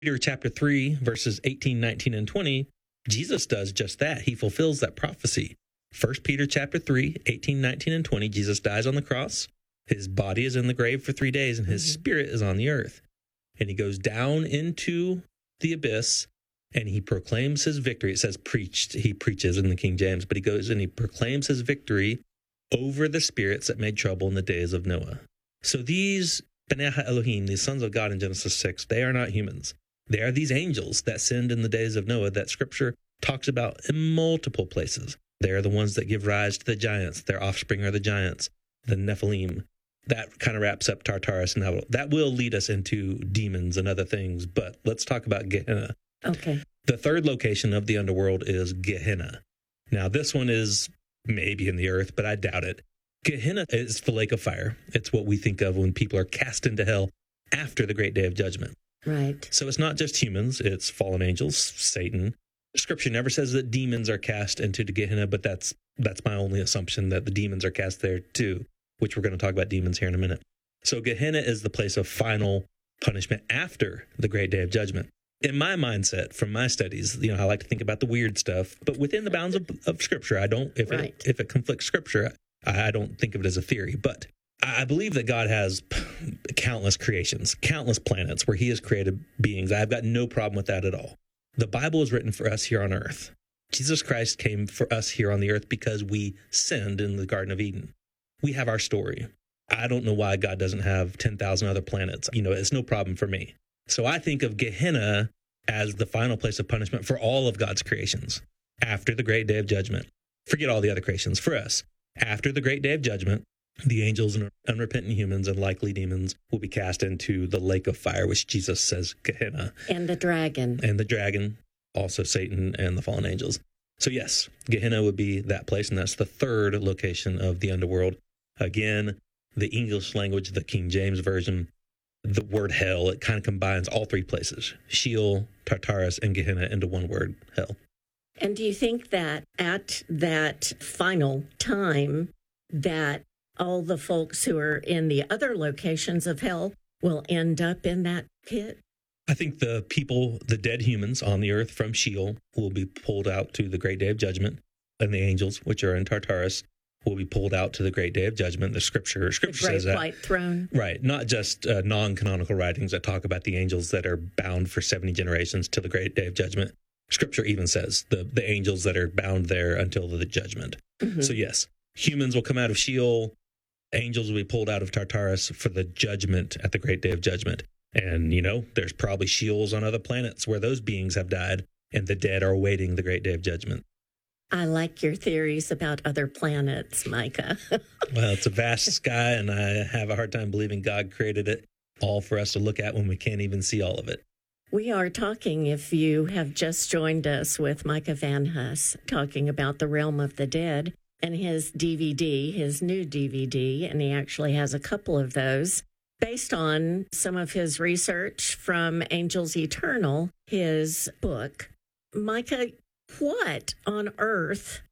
Peter chapter 3, verses 18, 19, and 20, Jesus does just that. He fulfills that prophecy. 1 Peter chapter 3, 18, 19, and 20, Jesus dies on the cross. His body is in the grave for 3 days, and his spirit is on the earth. And he goes down into the abyss, and he proclaims his victory. It says preached. He preaches in the King James, but he goes and he proclaims his victory over the spirits that made trouble in the days of Noah. So these B'nai Elohim, these sons of God in Genesis 6, they are not humans. They are these angels that sinned in the days of Noah that Scripture talks about in multiple places. They are the ones that give rise to the giants. Their offspring are the giants, the Nephilim. That kind of wraps up Tartarus, and that will lead us into demons and other things. But let's talk about Gehenna. Okay. The third location of the underworld is Gehenna. Now, this one is maybe in the earth, but I doubt it. Gehenna is the lake of fire. It's what we think of when people are cast into hell after the great day of judgment. Right. So it's not just humans, it's fallen angels, Satan. Scripture never says that demons are cast into the Gehenna, but that's my only assumption, that the demons are cast there too, which we're going to talk about demons here in a minute. So Gehenna is the place of final punishment after the great day of judgment. In my mindset, from my studies, I like to think about the weird stuff, but within the bounds of Scripture. I don't, if it conflicts Scripture, I don't think of it as a theory, but I believe that God has countless creations, countless planets where he has created beings. I've got no problem with that at all. The Bible is written for us here on earth. Jesus Christ came for us here on the earth because we sinned in the Garden of Eden. We have our story. I don't know why God doesn't have 10,000 other planets. It's no problem for me. So I think of Gehenna as the final place of punishment for all of God's creations after the great day of judgment. Forget all the other creations. For us, after the great day of judgment, the angels and unrepentant humans and likely demons will be cast into the lake of fire, which Jesus says Gehenna. And the dragon. And the dragon, also Satan and the fallen angels. So yes, Gehenna would be that place, and that's the third location of the underworld. Again, the English language, the King James Version, the word hell, it kind of combines all three places, Sheol, Tartarus, and Gehenna into one word, hell. And do you think that at that final time that all the folks who are in the other locations of hell will end up in that pit? I think the people, the dead humans on the earth from Sheol, will be pulled out to the great day of judgment, and the angels, which are in Tartarus, will be pulled out to the great day of judgment. The scripture says that. The great white throne. Right. Not just non-canonical writings that talk about the angels that are bound for 70 generations till the great day of judgment. Scripture even says the angels that are bound there until the judgment. Mm-hmm. So yes, humans will come out of Sheol. Angels will be pulled out of Tartarus for the judgment at the great day of judgment. And, there's probably Sheols on other planets where those beings have died and the dead are awaiting the great day of judgment. I like your theories about other planets, Micah. Well, it's a vast sky, and I have a hard time believing God created it all for us to look at when we can't even see all of it. We are talking, if you have just joined us, with Micah Van Huss, talking about the realm of the dead and his DVD, his new DVD, and he actually has a couple of those, based on some of his research from Angels Eternal, his book. Micah, what on earth,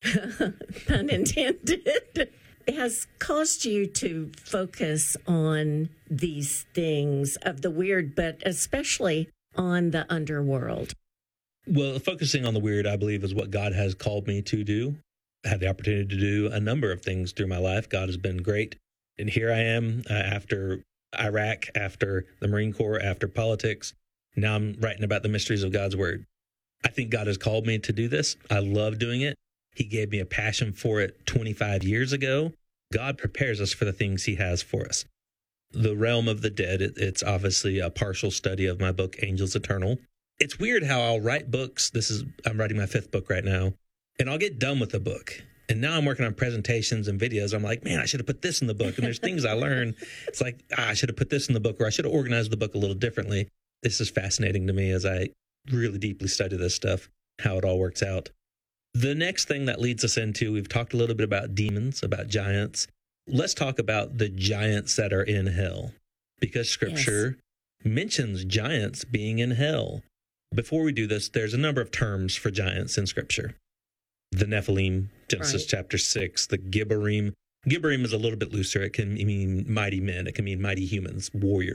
pun intended, has caused you to focus on these things of the weird, but especially on the underworld? Well, focusing on the weird, I believe, is what God has called me to do. I had the opportunity to do a number of things through my life. God has been great. And here I am after Iraq, after the Marine Corps, after politics. Now I'm writing about the mysteries of God's Word. I think God has called me to do this. I love doing it. He gave me a passion for it 25 years ago. God prepares us for the things he has for us. The realm of the dead, it's obviously a partial study of my book, Angels Eternal. It's weird how I'll write books. I'm writing my 5th book right now, and I'll get done with the book. And now I'm working on presentations and videos. I'm like, man, I should have put this in the book. And there's things I learned. It's like, I should have put this in the book, or I should have organized the book a little differently. This is fascinating to me as I really deeply study this stuff, how it all works out. The next thing that leads us into, we've talked a little bit about demons, about giants. Let's talk about the giants that are in hell, because Scripture mentions giants being in hell. Before we do this, there's a number of terms for giants in Scripture. The Nephilim, Genesis chapter 6, the Gibborim. Gibborim is a little bit looser. It can mean mighty men. It can mean mighty humans, warriors.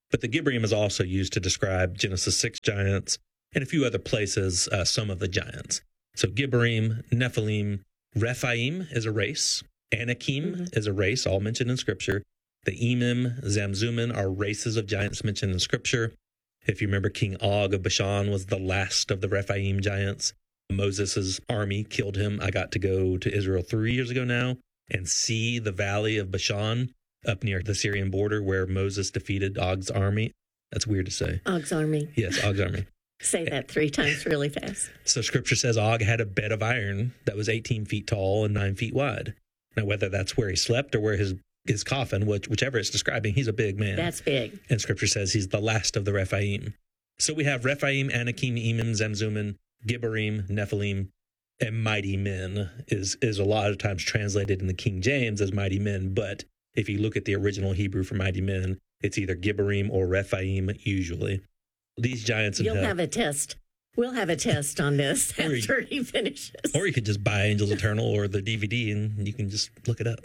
But the Gibberim is also used to describe Genesis 6 giants and a few other places, some of the giants. So Gibberim, Nephilim, Rephaim is a race. Anakim is a race, all mentioned in Scripture. The Emim, Zamzummim are races of giants mentioned in Scripture. If you remember, King Og of Bashan was the last of the Rephaim giants. Moses' army killed him. I got to go to Israel 3 years ago now and see the valley of Bashan up near the Syrian border where Moses defeated Og's army. That's weird to say. Og's army. Yes, Og's army. Say that 3 times really fast. So Scripture says Og had a bed of iron that was 18 feet tall and 9 feet wide. Now, whether that's where he slept or where his coffin, whichever it's describing, he's a big man. That's big. And Scripture says he's the last of the Rephaim. So we have Rephaim, Anakim, Emim, Zamzummim, Gibberim, Nephilim, and mighty men is a lot of times translated in the King James as mighty men. But if you look at the original Hebrew for mighty men, it's either Gibberim or Rephaim usually. These giants in hell. You'll have a test. We'll have a test on this after he finishes. Or you could just buy Angels Eternal or the DVD and you can just look it up.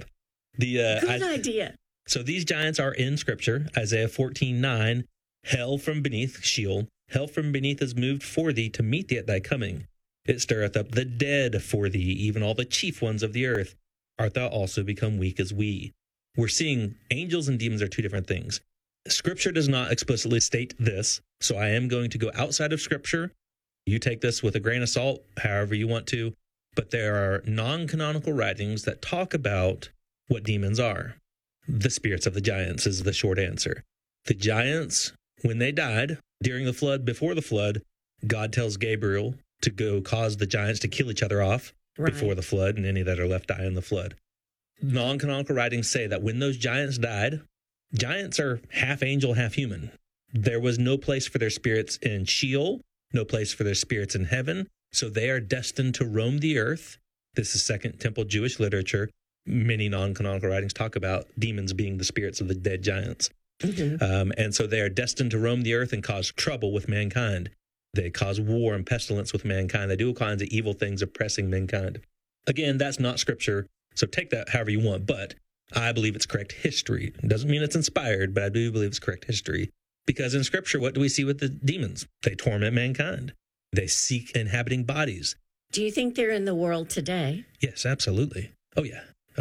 Good idea. So these giants are in Scripture. Isaiah 14:9, hell from beneath, Sheol, hell from beneath is moved for thee to meet thee at thy coming. It stirreth up the dead for thee, even all the chief ones of the earth. Art thou also become weak as we? We're seeing angels and demons are two different things. Scripture does not explicitly state this, so I am going to go outside of Scripture. You take this with a grain of salt, however you want to, but there are non-canonical writings that talk about what demons are. The spirits of the giants is the short answer. The giants, when they died during the flood, before the flood, God tells Gabriel to go cause the giants to kill each other off before the flood, and any that are left die in the flood. Non-canonical writings say that when those giants died, giants are half angel, half human. There was no place for their spirits in Sheol, no place for their spirits in heaven, so they are destined to roam the earth. This is Second Temple Jewish literature. Many non-canonical writings talk about demons being the spirits of the dead giants. And so they are destined to roam the earth and cause trouble with mankind. They cause war and pestilence with mankind. They do all kinds of evil things oppressing mankind. Again, that's not Scripture, so take that however you want, but I believe it's correct history. It doesn't mean it's inspired, but I do believe it's correct history. Because in Scripture, what do we see with the demons? They torment mankind. They seek inhabiting bodies. Do you think they're in the world today? Yes, absolutely. Oh, yeah.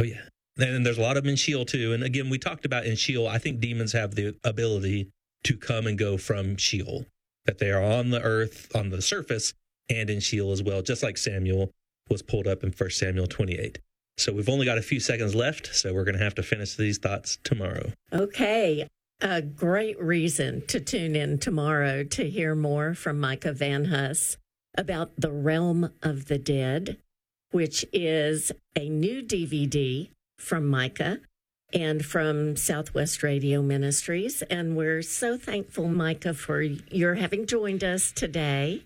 And there's a lot of them in Sheol, too. And again, we talked about in Sheol, I think demons have the ability to come and go from Sheol, that they are on the earth, on the surface, and in Sheol as well, just like Samuel was pulled up in 1 Samuel 28. So we've only got a few seconds left, so we're going to have to finish these thoughts tomorrow. Okay. A great reason to tune in tomorrow to hear more from Micah Van Huss about The Realm of the Dead, which is a new DVD from Micah and from Southwest Radio Ministries. And we're so thankful, Micah, for your having joined us today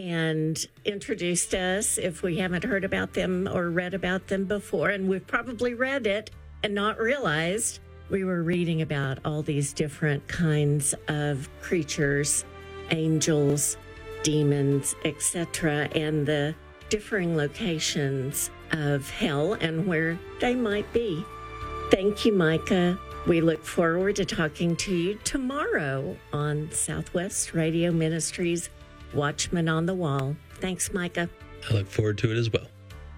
and introduced us if we haven't heard about them or read about them before. And we've probably read it and not realized we were reading about all these different kinds of creatures, angels, demons, etc., and the differing locations of hell and where they might be. Thank you, Micah. We look forward to talking to you tomorrow on Southwest Radio Ministries Watchman on the Wall. Thanks, Micah. I look forward to it as well.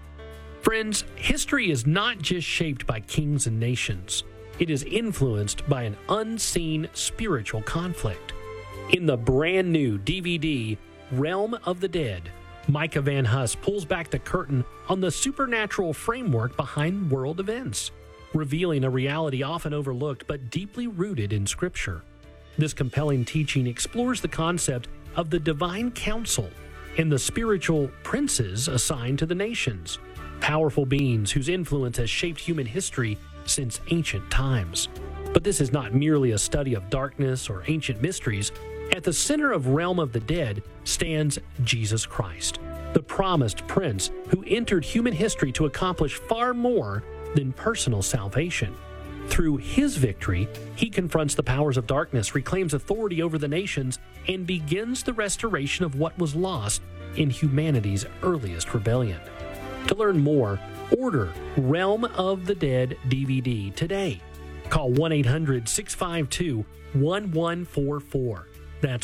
Friends, history is not just shaped by kings and nations. It is influenced by an unseen spiritual conflict. In the brand new DVD, Realm of the Dead, Micah Van Huss pulls back the curtain on the supernatural framework behind world events, revealing a reality often overlooked but deeply rooted in Scripture. This compelling teaching explores the concept of the divine council and the spiritual princes assigned to the nations, powerful beings whose influence has shaped human history since ancient times. But this is not merely a study of darkness or ancient mysteries. At the center of Realm of the Dead stands Jesus Christ, the promised prince who entered human history to accomplish far more than personal salvation. Through his victory, he confronts the powers of darkness, reclaims authority over the nations, and begins the restoration of what was lost in humanity's earliest rebellion. To learn more, order Realm of the Dead DVD today. Call 1-800-652-1144. That's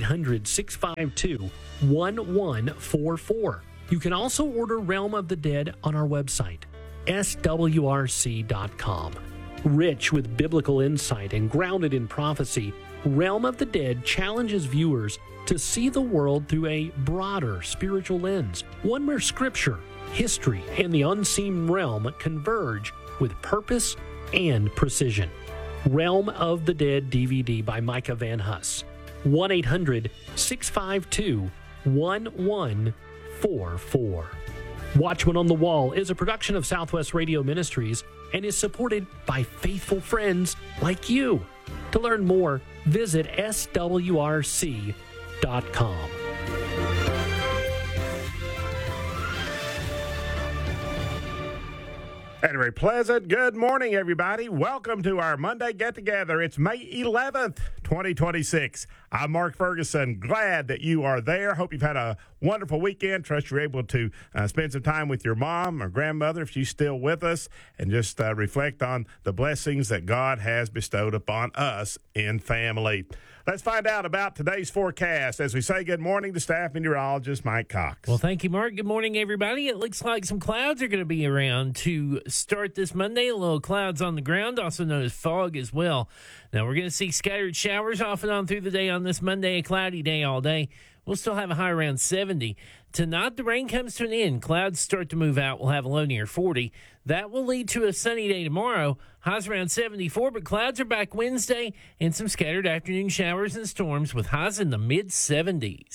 1-800-652-1144. You can also order Realm of the Dead on our website, swrc.com. Rich with biblical insight and grounded in prophecy, Realm of the Dead challenges viewers to see the world through a broader spiritual lens, one where scripture, history, and the unseen realm converge with purpose and precision. Realm of the Dead DVD by Micah Van Huss. 1-800-652-1144. Watchman on the Wall is a production of Southwest Radio Ministries and is supported by faithful friends like you. To learn more, visit swrc.com. And a very pleasant good morning, everybody. Welcome to our Monday get-together. It's May 11th, 2026. I'm Mark Ferguson. Glad that you are there. Hope you've had a wonderful weekend. Trust you're able to spend some time with your mom or grandmother if she's still with us, and just reflect on the blessings that God has bestowed upon us in family. Let's find out about today's forecast as we say good morning to staff meteorologist Mike Cox. Well, thank you, Mark. Good morning, everybody. It looks like some clouds are going to be around to start this Monday. A little clouds on the ground, also known as fog as well. Now, we're going to see scattered showers off and on through the day on this Monday, a cloudy day all day. We'll still have a high around 70. Tonight, the rain comes to an end. Clouds start to move out. We'll have a low near 40. That will lead to a sunny day tomorrow. Highs around 74, but clouds are back Wednesday and some scattered afternoon showers and storms with highs in the mid-70s.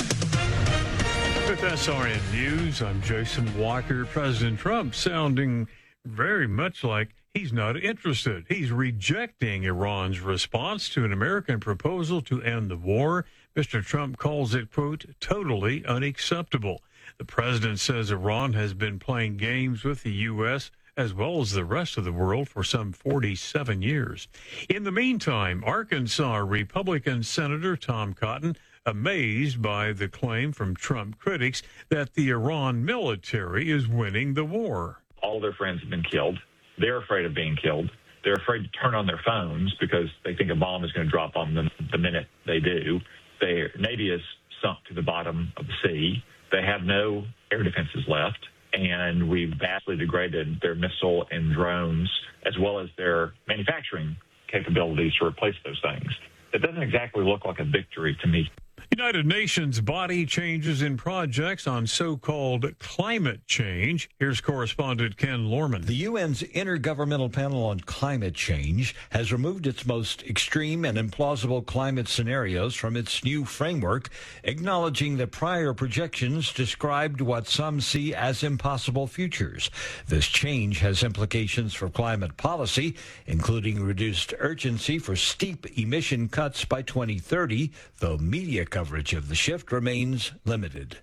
With SRN News, I'm Jason Walker. President Trump sounding very much like he's not interested. He's rejecting Iran's response to an American proposal to end the war. Mr. Trump calls it, quote, totally unacceptable. The president says Iran has been playing games with the U.S. as well as the rest of the world for some 47 years. In the meantime, Arkansas Republican Senator Tom Cotton amazed by the claim from Trump critics that the Iran military is winning the war. All their friends have been killed. They're afraid of being killed. They're afraid to turn on their phones because they think a bomb is going to drop on them the minute they do. Their Navy is sunk to the bottom of the sea. They have no air defenses left, and we've vastly degraded their missile and drones, as well as their manufacturing capabilities to replace those things. It doesn't exactly look like a victory to me. United Nations body changes in projects on so-called climate change. Here's correspondent Ken Lorman. The UN's Intergovernmental Panel on Climate Change has removed its most extreme and implausible climate scenarios from its new framework, acknowledging that prior projections described what some see as impossible futures. This change has implications for climate policy, including reduced urgency for steep emission cuts by 2030, though media coverage of the shift remains limited.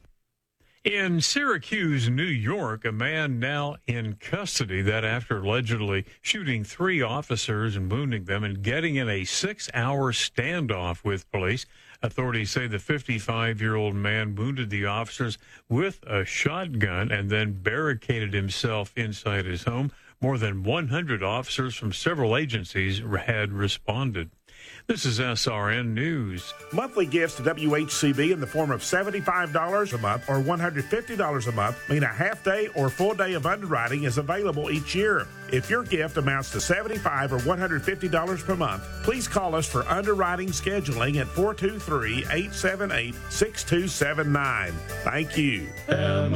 In Syracuse, New York, a man now in custody that after allegedly shooting 3 officers and wounding them and getting in a 6-hour standoff with police. Authorities say the 55-year-old man wounded the officers with a shotgun and then barricaded himself inside his home. More than 100 officers from several agencies had responded. This is SRN News. Monthly gifts to WHCB in the form of $75 a month or $150 a month mean a half-day or full day of underwriting is available each year. If your gift amounts to $75 or $150 per month, please call us for underwriting scheduling at 423-878-6279. Thank you.